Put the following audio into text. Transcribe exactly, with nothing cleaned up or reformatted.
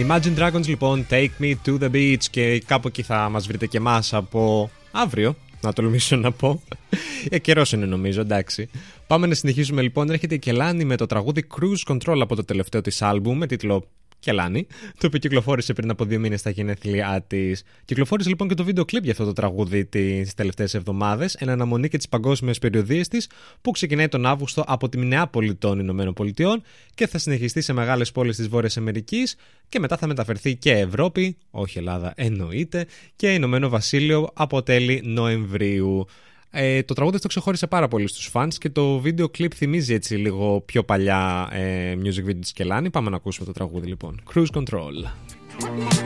Imagine Dragons λοιπόν, Take Me to the Beach, και κάπου εκεί θα μας βρείτε και εμάς από αύριο, να τολμήσω να πω. Ε, καιρός είναι νομίζω, εντάξει. Πάμε να συνεχίσουμε λοιπόν. Έρχεται η Kehlani με το τραγούδι Cruise Control από το τελευταίο της άλμπουμ με τίτλο Kehlani, το οποίο κυκλοφόρησε πριν από δύο μήνες στα γενέθλιά της. Κυκλοφόρησε λοιπόν και το βίντεο κλιπ για αυτό το τραγούδι τις τελευταίες εβδομάδες, εν αναμονή και τις παγκόσμιες περιοδίες της, που ξεκινάει τον Αύγουστο από τη Μινεάπολη των Ηνωμένων Πολιτειών και θα συνεχιστεί σε μεγάλες πόλεις της Βόρειας Αμερικής και μετά θα μεταφερθεί και Ευρώπη, όχι Ελλάδα εννοείται, και Ηνωμένο Βασίλειο από τέλη Νοεμβρίου. Ε, το τραγούδι αυτό ξεχώρισε πάρα πολύ στους φανς και το βίντεο κλιπ θυμίζει έτσι λίγο πιο παλιά ε, music video της Kehlani. Πάμε να ακούσουμε το τραγούδι λοιπόν. Cruise Control.